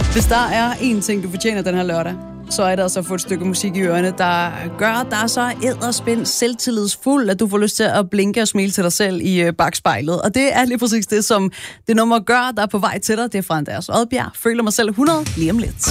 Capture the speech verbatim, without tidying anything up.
Hvis der er én ting, du fortjener den her lørdag, så er det altså at få et stykke musik i ørerne, der gør dig så edderspind selvtillidsfuld, at du får lyst til at blinke og smile til dig selv i bagspejlet. Og det er lige præcis det, som det nummer gør, der er på vej til dig. Det er fra Andreas Odbjerg. Føler mig selv hundrede lige om lidt.